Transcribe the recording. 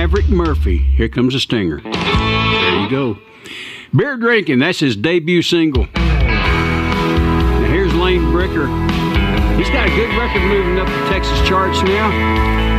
Maverick Murphy. Here comes a stinger. There you go. Beer Drinking, that's his debut single. Now here's Lane Bricker. He's got a good record moving up the Texas charts now.